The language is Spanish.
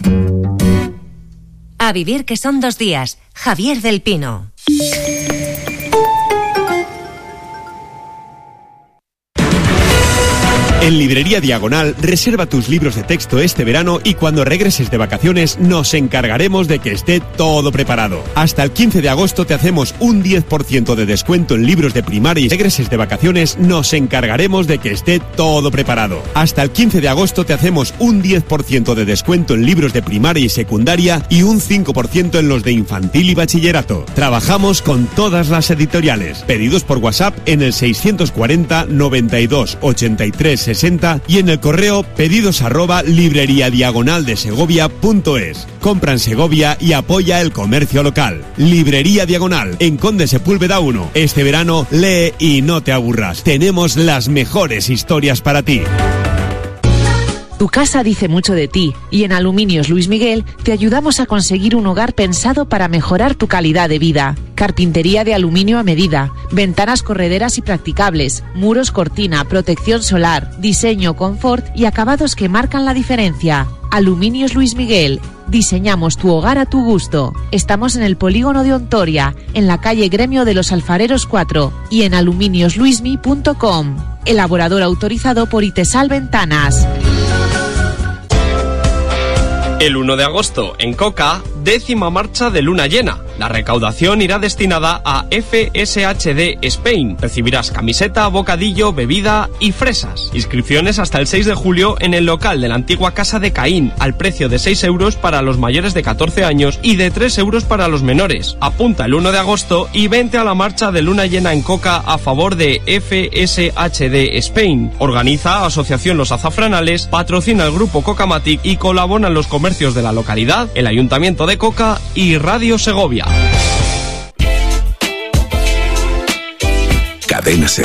A vivir que son 2 días. Javier del Pino. En Librería Diagonal, reserva tus libros de texto este verano y cuando regreses de vacaciones nos encargaremos de que esté todo preparado. Hasta el 15 de agosto te hacemos un 10% de descuento en libros de primaria y regreses de vacaciones nos encargaremos de que esté todo preparado. Hasta el 15 de agosto te hacemos un 10% de descuento en libros de primaria y secundaria y un 5% en los de infantil y bachillerato. Trabajamos con todas las editoriales. Pedidos por WhatsApp en el 640 92 83 60 y en el correo pedidos@libreriadiagonaldesegovia.es. Compra en Segovia y apoya el comercio local. Librería Diagonal, en Conde Sepúlveda 1. Este verano lee y no te aburras. Tenemos las mejores historias para ti. Tu casa dice mucho de ti y en Aluminios Luis Miguel te ayudamos a conseguir un hogar pensado para mejorar tu calidad de vida. Carpintería de aluminio a medida, ventanas correderas y practicables, muros cortina, protección solar, diseño, confort y acabados que marcan la diferencia. Aluminios Luis Miguel. Diseñamos tu hogar a tu gusto. Estamos en el polígono de Ontoria, en la calle Gremio de los Alfareros 4 y en aluminiosluismi.com. Elaborador autorizado por Itesal Ventanas. El 1 de agosto, en Coca, 10ª marcha de luna llena. La recaudación irá destinada a FSHD Spain. Recibirás camiseta, bocadillo, bebida y fresas. Inscripciones hasta el 6 de julio en el local de la antigua Casa de Caín, al precio de 6 euros para los mayores de 14 años y de 3 euros para los menores. Apunta el 1 de agosto y vente a la marcha de luna llena en Coca a favor de FSHD Spain. Organiza Asociación Los Azafranales, patrocina el grupo Cocamatic y colaboran los comercios de la localidad, el Ayuntamiento de Coca y Radio Segovia. Cadena Ser.